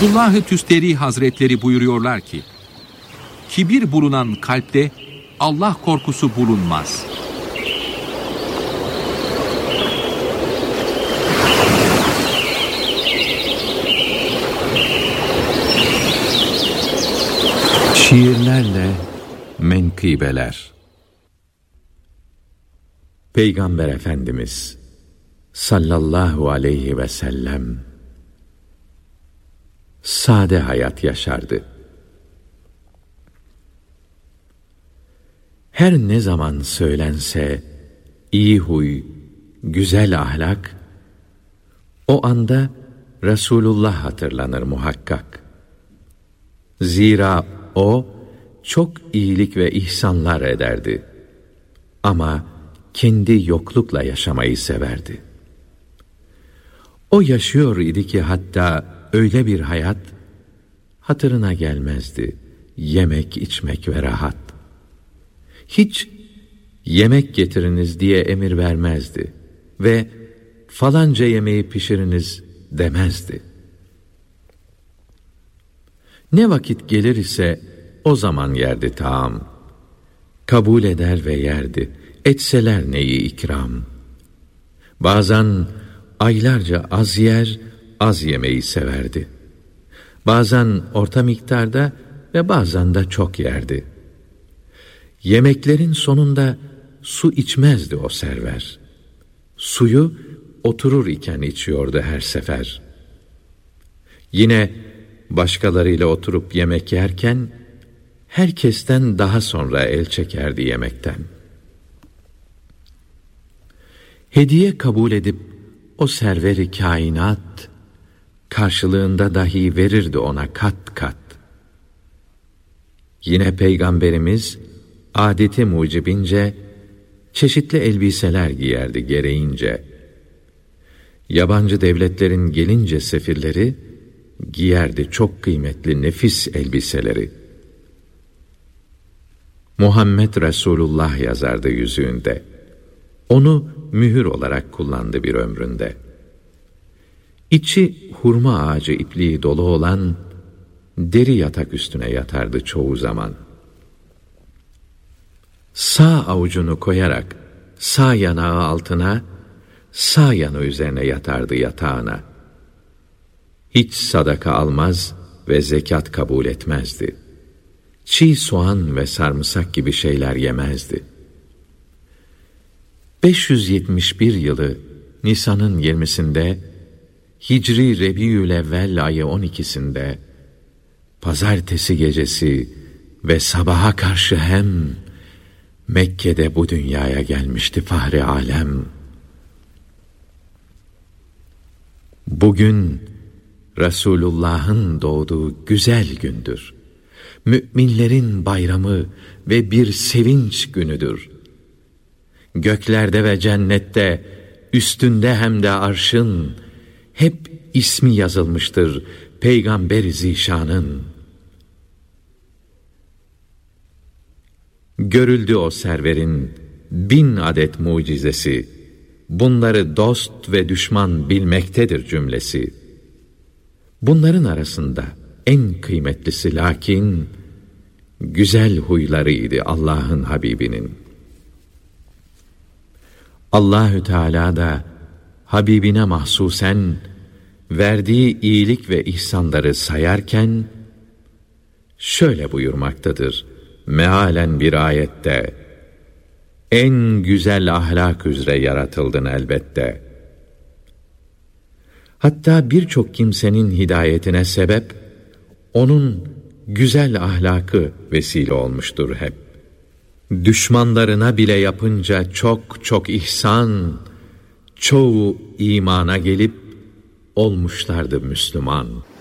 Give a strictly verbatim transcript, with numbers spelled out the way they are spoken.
Abdullah-ı Tüsteri Hazretleri buyuruyorlar ki, kibir bulunan kalpte Allah korkusu bulunmaz. Şiirlerle menkıbeler. Peygamber Efendimiz sallallahu aleyhi ve sellem sade hayat yaşardı. Her ne zaman söylense iyi huy, güzel ahlak, o anda Resulullah hatırlanır muhakkak. Zira o çok iyilik ve ihsanlar ederdi. Ama kendi yoklukla yaşamayı severdi. O yaşıyor idi ki hatta öyle bir hayat hatırına gelmezdi. Yemek, içmek ve rahat. Hiç yemek getiriniz diye emir vermezdi ve falanca yemeği pişiriniz demezdi. Ne vakit gelir ise o zaman yerdi taam. Kabul eder ve yerdi. Etseler neyi ikram. Bazen aylarca az yer, az yemeyi severdi. Bazen orta miktarda ve bazen de çok yerdi. Yemeklerin sonunda su içmezdi o server. Suyu oturur iken içiyordu her sefer. Yine başkalarıyla oturup yemek yerken herkesten daha sonra el çekerdi yemekten. Hediye kabul edip o serveri kainat karşılığında dahi verirdi ona kat kat. Yine Peygamberimiz adeti mucibince çeşitli elbiseler giyerdi gereğince. Yabancı devletlerin gelince sefirleri giyerdi çok kıymetli nefis elbiseleri. Muhammed Resulullah yazardı yüzüğünde. Onu mühür olarak kullandı bir ömründe. İçi hurma ağacı ipliği dolu olan deri yatak üstüne yatardı çoğu zaman. Sağ avucunu koyarak sağ yanağı altına, sağ yanı üzerine yatardı yatağına. Hiç sadaka almaz ve zekat kabul etmezdi. Çiğ soğan ve sarımsak gibi şeyler yemezdi. beş yüz yetmiş bir yılı Nisan'ın yirmisinde, Hicri Rebiülevvel ayı on ikisinde, pazartesi gecesi ve sabaha karşı hem Mekke'de bu dünyaya gelmişti Fahri Alem. Bugün Resulullah'ın doğduğu güzel gündür. Müminlerin bayramı ve bir sevinç günüdür. Göklerde ve cennette, üstünde hem de arşın, hep ismi yazılmıştır Peygamber-i Zişan'ın. Görüldü o serverin bin adet mucizesi, bunları dost ve düşman bilmektedir cümlesi. Bunların arasında en kıymetlisi lakin, güzel huylarıydı Allah'ın Habibinin. Allahü Teala da Habibine mahsusen verdiği iyilik ve ihsanları sayarken şöyle buyurmaktadır mealen bir ayette: en güzel ahlak üzere yaratıldın elbette. Hatta birçok kimsenin hidayetine sebep onun güzel ahlakı vesile olmuştur hep. Düşmanlarına bile yapınca çok çok ihsan, çoğu imana gelip olmuşlardı Müslüman.